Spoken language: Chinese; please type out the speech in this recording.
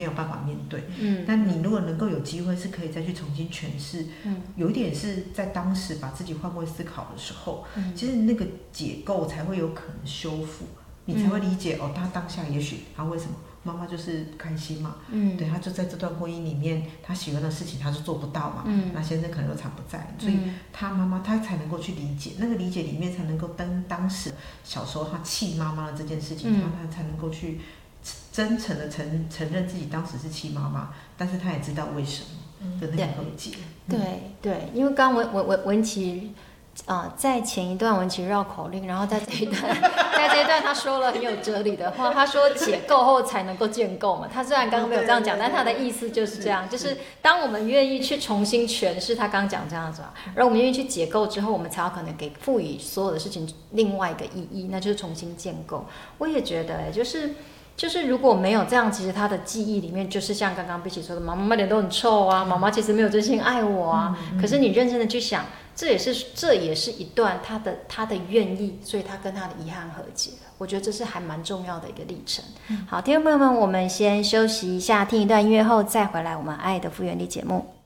有办法面对。但你如果能够有机会是可以再去重新诠释，有一点是在当时把自己换位思考的时候，其实那个解构才会有可能修复，你才会理解他当下也许他为什么。妈妈就是开心嘛，对，他就在这段婚姻里面，他喜欢的事情他是做不到嘛，那先生可能又常不在，所以他妈妈他才能够去理解，那个理解里面才能够当时小时候他气妈妈的这件事情，他才能够去真诚的承认自己当时是气妈妈，但是他也知道为什么的那个和解。 对，因为刚刚文琪。在前一段文琪绕口令，然后在这一段他说了很有哲理的话，他说解构后才能够建构嘛。他虽然刚刚没有这样讲，但他的意思就是这样，就是当我们愿意去重新诠释他刚讲这样子，而我们愿意去解构之后，我们才有可能给赋予所有的事情另外一个意义，那就是重新建构。我也觉得就是如果没有这样，其实他的记忆里面就是像刚刚碧琪说的，妈妈脸都很臭啊，妈妈其实没有真心爱我啊。可是你认真的去想，这也是一段他的愿意，所以他跟他的遗憾和解了。我觉得这是还蛮重要的一个历程。好，听众朋友们，我们先休息一下，听一段音乐后再回来我们爱的复原力节目。